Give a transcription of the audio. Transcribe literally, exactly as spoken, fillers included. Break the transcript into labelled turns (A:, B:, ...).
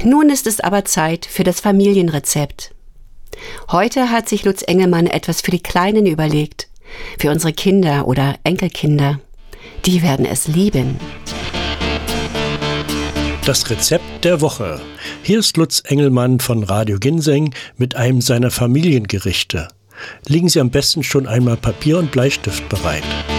A: Nun ist es aber Zeit für das Familienrezept. Heute hat sich Lutz Engelmann etwas für die Kleinen überlegt. Für unsere Kinder oder Enkelkinder. Die werden es lieben.
B: Das Rezept der Woche. Hier ist Lutz Engelmann von Radio Ginseng mit einem seiner Familiengerichte. Legen Sie am besten schon einmal Papier und Bleistift bereit.